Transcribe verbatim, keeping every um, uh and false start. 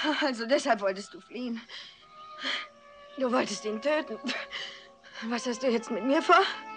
Also deshalb wolltest du fliehen. Du wolltest ihn töten. Was hast du jetzt mit mir vor?